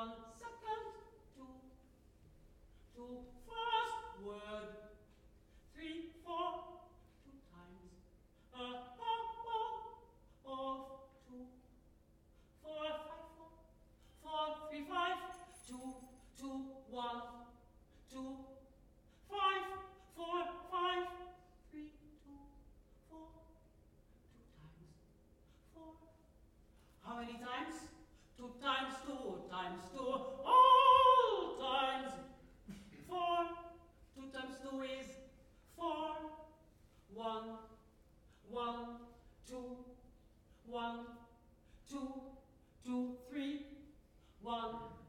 1 second, 2, 2 first word, 3, 4, 2 times, of 2, 4, 5, 4, 3, 5, 2, 2, 1, 2, 5, 4, 5, 3, 2, 4, 2 times, 4. How many times? 2 times 2 times 2, all times 4. 2 times 2 is 4. 1, 1, 2, 1, 2, 2, 3, 1,